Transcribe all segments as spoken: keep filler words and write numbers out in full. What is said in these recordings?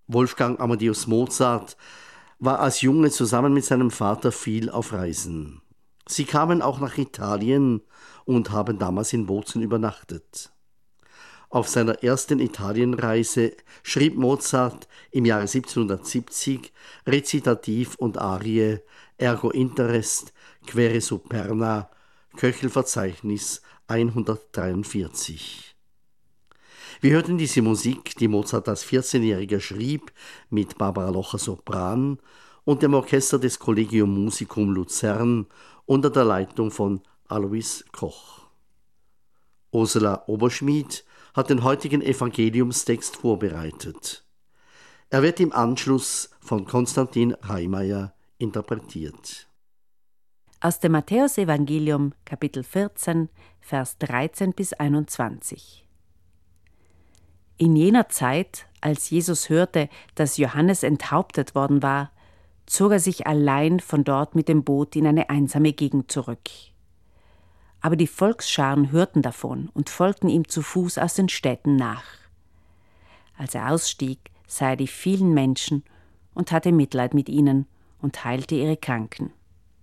Wolfgang Amadeus Mozart war als Junge zusammen mit seinem Vater viel auf Reisen. Sie kamen auch nach Italien und haben damals in Bozen übernachtet. Auf seiner ersten Italienreise schrieb Mozart im Jahre siebzehnhundertsiebzig Rezitativ und Arie Ergo Interest Quaere Superna, Köchelverzeichnis hundertdreiundvierzig. Wir hörten diese Musik, die Mozart als vierzehnjähriger schrieb, mit Barbara Locher Sopran und dem Orchester des Collegium Musicum Luzern unter der Leitung von Alois Koch. Ursula Oberschmidt hat den heutigen Evangeliumstext vorbereitet. Er wird im Anschluss von Konstantin Reimeyer interpretiert. Aus dem Matthäusevangelium, Kapitel vierzehn, Vers dreizehn bis einundzwanzig. In jener Zeit, als Jesus hörte, dass Johannes enthauptet worden war, zog er sich allein von dort mit dem Boot in eine einsame Gegend zurück. Aber die Volksscharen hörten davon und folgten ihm zu Fuß aus den Städten nach. Als er ausstieg, sah er die vielen Menschen und hatte Mitleid mit ihnen und heilte ihre Kranken.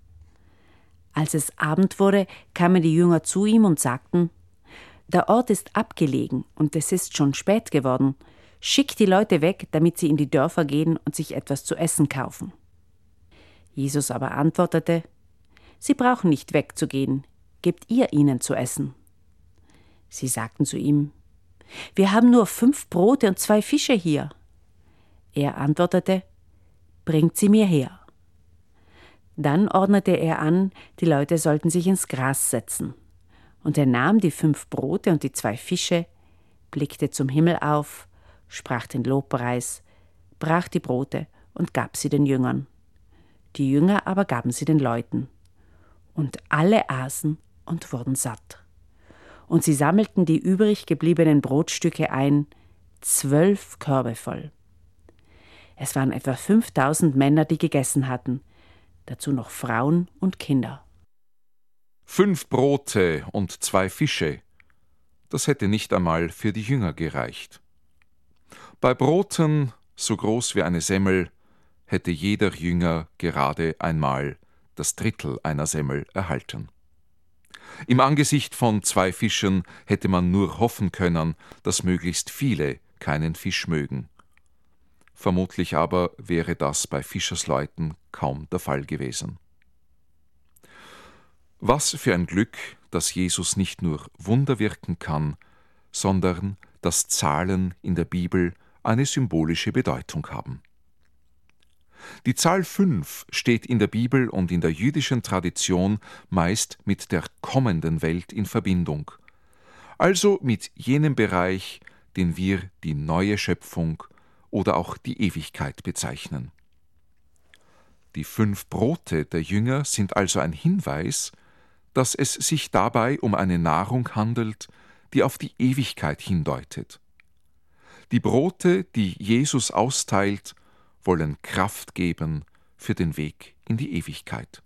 Als es Abend wurde, kamen die Jünger zu ihm und sagten: Der Ort ist abgelegen und es ist schon spät geworden. Schickt die Leute weg, damit sie in die Dörfer gehen und sich etwas zu essen kaufen. Jesus aber antwortete: Sie brauchen nicht wegzugehen, gebt ihr ihnen zu essen. Sie sagten zu ihm: Wir haben nur fünf Brote und zwei Fische hier. Er antwortete: Bringt sie mir her. Dann ordnete er an, die Leute sollten sich ins Gras setzen. Und er nahm die fünf Brote und die zwei Fische, blickte zum Himmel auf, sprach den Lobpreis, brach die Brote und gab sie den Jüngern. Die Jünger aber gaben sie den Leuten. Und alle aßen und wurden satt. Und sie sammelten die übrig gebliebenen Brotstücke ein, zwölf Körbe voll. Es waren etwa fünftausend Männer, die gegessen hatten, dazu noch Frauen und Kinder. Fünf Brote und zwei Fische, das hätte nicht einmal für die Jünger gereicht. Bei Broten, so groß wie eine Semmel, hätte jeder Jünger gerade einmal das Drittel einer Semmel erhalten. Im Angesicht von zwei Fischen hätte man nur hoffen können, dass möglichst viele keinen Fisch mögen. Vermutlich aber wäre das bei Fischersleuten kaum der Fall gewesen. Was für ein Glück, dass Jesus nicht nur Wunder wirken kann, sondern dass Zahlen in der Bibel eine symbolische Bedeutung haben. Die Zahl fünf steht in der Bibel und in der jüdischen Tradition meist mit der kommenden Welt in Verbindung, also mit jenem Bereich, den wir die neue Schöpfung oder auch die Ewigkeit bezeichnen. Die fünf Brote der Jünger sind also ein Hinweis, dass es sich dabei um eine Nahrung handelt, die auf die Ewigkeit hindeutet. Die Brote, die Jesus austeilt, wollen Kraft geben für den Weg in die Ewigkeit.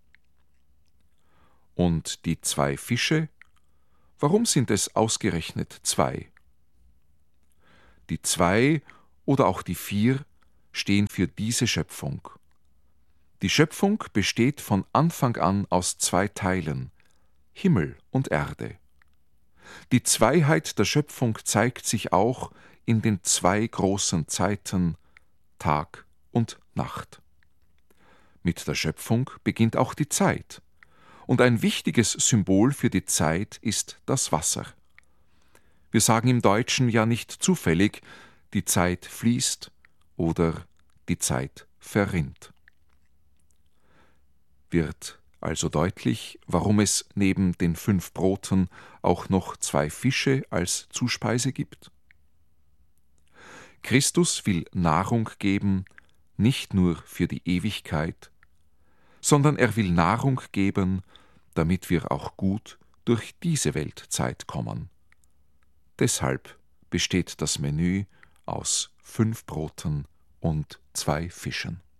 Und die zwei Fische? Warum sind es ausgerechnet zwei? Die zwei oder auch die vier stehen für diese Schöpfung. Die Schöpfung besteht von Anfang an aus zwei Teilen, Himmel und Erde. Die Zweiheit der Schöpfung zeigt sich auch in den zwei großen Zeiten, Tag und Nacht. Mit der Schöpfung beginnt auch die Zeit. Und ein wichtiges Symbol für die Zeit ist das Wasser. Wir sagen im Deutschen ja nicht zufällig, die Zeit fließt oder die Zeit verrinnt. Wird also deutlich, warum es neben den fünf Broten auch noch zwei Fische als Zuspeise gibt? Christus will Nahrung geben, nicht nur für die Ewigkeit, sondern er will Nahrung geben, damit wir auch gut durch diese Weltzeit kommen. Deshalb besteht das Menü aus fünf Broten und zwei Fischen.